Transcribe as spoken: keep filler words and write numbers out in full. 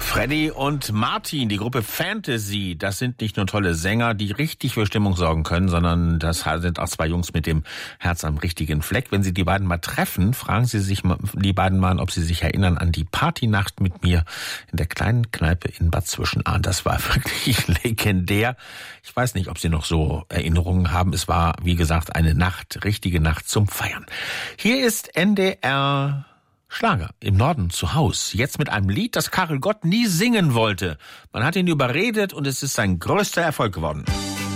Freddy und Martin, die Gruppe Fantasy, das sind nicht nur tolle Sänger, die richtig für Stimmung sorgen können, sondern das sind auch zwei Jungs mit dem Herz am richtigen Fleck. Wenn Sie die beiden mal treffen, fragen Sie sich mal, die beiden mal, ob sie sich erinnern an die Partynacht mit mir in der kleinen Kneipe in Bad Zwischenahn. Das war wirklich legendär. Ich weiß nicht, ob Sie noch so Erinnerungen haben. Es war, wie gesagt, eine Nacht, richtige Nacht zum Feiern. Hier ist N D R Schlager im Norden zu Haus. Jetzt mit einem Lied, das Karel Gott nie singen wollte. Man hat ihn überredet und es ist sein größter Erfolg geworden.